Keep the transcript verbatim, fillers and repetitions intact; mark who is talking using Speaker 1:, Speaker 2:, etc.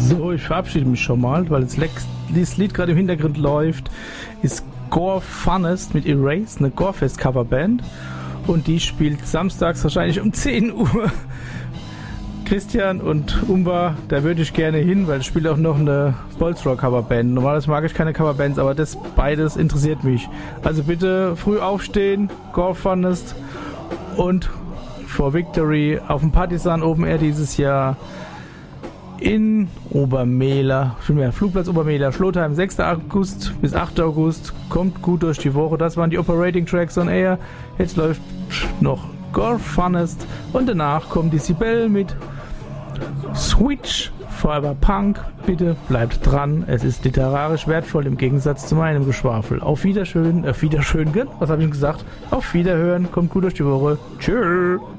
Speaker 1: So, ich verabschiede mich schon mal, weil das, Lex- das Lied gerade im Hintergrund läuft. Ist Gore Funnest mit Erase, eine Gorefest-Coverband. Und die spielt samstags wahrscheinlich um zehn Uhr. Christian und Umba, da würde ich gerne hin, weil es spielt auch noch eine Bolzrock-Coverband. Normalerweise mag ich keine Coverbands, aber das beides interessiert mich. Also bitte früh aufstehen, Gore Funnest und For Victory auf dem Partisan Open Air dieses Jahr in Obermehler, vielmehr Flugplatz Obermehler, Schlotheim, sechster August bis achter August. Kommt gut durch die Woche. Das waren die Operating Tracks on Air. Jetzt läuft noch Gore Funnest und danach kommt die Sibel mit Switch Forever Punk. Bitte bleibt dran. Es ist literarisch wertvoll im Gegensatz zu meinem Geschwafel. Auf Wiederschön, auf Wiederschön, was habe ich denn gesagt? Auf Wiederhören. Kommt gut durch die Woche. Tschüss.